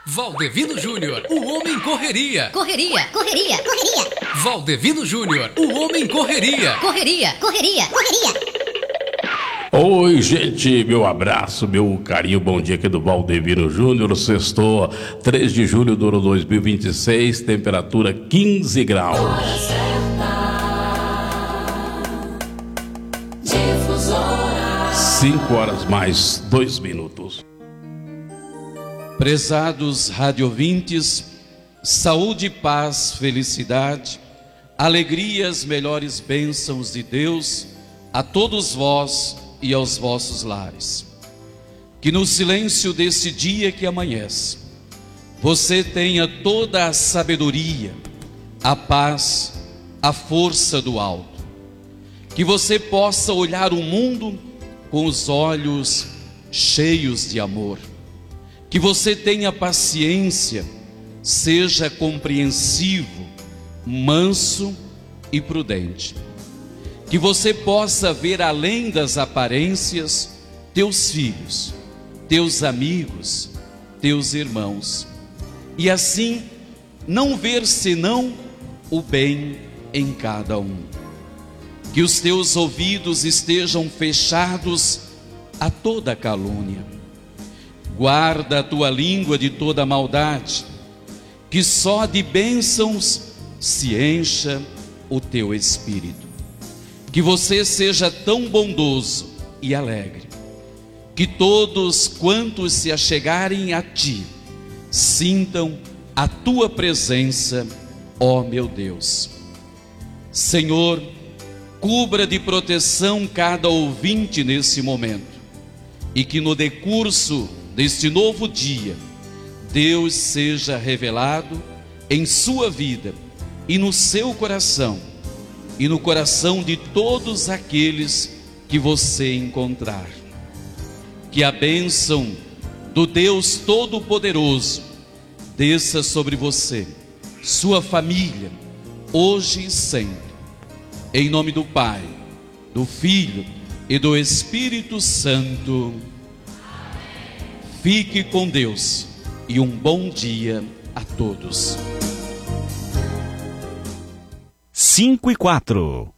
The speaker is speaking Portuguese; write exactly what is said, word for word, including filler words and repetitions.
Valdevino Júnior, o homem correria. Correria, correria, correria. Valdevino Júnior, o homem correria. Correria, correria, correria. Oi, gente, meu abraço, meu carinho, bom dia aqui do Valdevino Júnior. Sextou, três de julho do ano dois mil e vinte e seis, temperatura quinze graus. cinco horas mais dois minutos. Prezados radiovintes, saúde, paz, felicidade, alegrias, melhores bênçãos de Deus a todos vós e aos vossos lares. Que no silêncio desse dia que amanhece, você tenha toda a sabedoria, a paz, a força do alto. Que você possa olhar o mundo com os olhos cheios de amor. Que você tenha paciência, seja compreensivo, manso e prudente. Que você possa ver além das aparências teus filhos, teus amigos, teus irmãos, e assim não ver senão o bem em cada um. Que os teus ouvidos estejam fechados a toda calúnia. Guarda a tua língua de toda maldade, que só de bênçãos se encha o teu espírito. Que você seja tão bondoso e alegre, que todos quantos se achegarem a ti, sintam a tua presença, ó meu Deus. Senhor, cubra de proteção cada ouvinte nesse momento, e que no decurso deste novo dia, Deus seja revelado em sua vida e no seu coração, e no coração de todos aqueles que você encontrar. Que a bênção do Deus Todo-Poderoso desça sobre você, sua família, hoje e sempre. Em nome do Pai, do Filho e do Espírito Santo. Fique com Deus e um bom dia a todos. Cinco e quatro.